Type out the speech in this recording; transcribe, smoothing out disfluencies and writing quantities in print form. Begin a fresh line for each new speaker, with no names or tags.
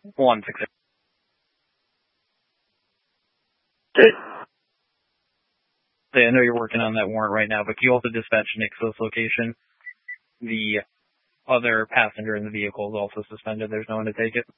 160. I know you're working on that warrant right now, but can you also dispatch Nick to this location? The other passenger in the vehicle is also suspended. There's no one to take it.